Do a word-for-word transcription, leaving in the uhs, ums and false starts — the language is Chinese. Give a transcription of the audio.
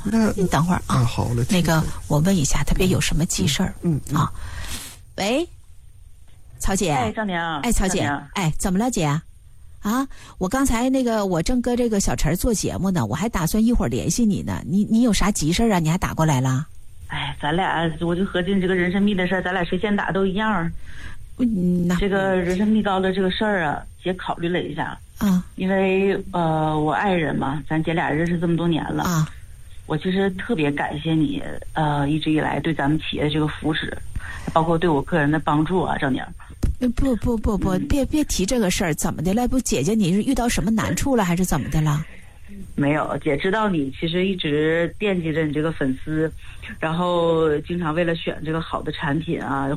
那你等会儿啊， 啊好嘞， 那个我问一下，特别有什么急事儿？ 嗯嗯啊，喂，曹姐， 哎，张娘， 哎，曹姐，哎，怎么了姐？啊，我刚才那个我正搁这个小陈做节目呢，我还打算一会儿联系你呢。你你有啥急事啊？你还打过来了？ 哎，咱俩我就合计这个人参蜜的事儿，咱俩谁先打都一样。 嗯，那这个人参蜜糕的这个事儿啊，姐考虑了一下啊， 因为呃，我爱人嘛，咱姐俩认识这么多年了啊， 我其实特别感谢你，呃，一直以来对咱们企业这个扶持，包括对我个人的帮助啊，张娘。 不不不不，别别提这个事儿，怎么的了？不，姐姐你是遇到什么难处了，还是怎么的了？ 没有，姐知道你其实一直惦记着你这个粉丝，然后经常为了选这个好的产品啊，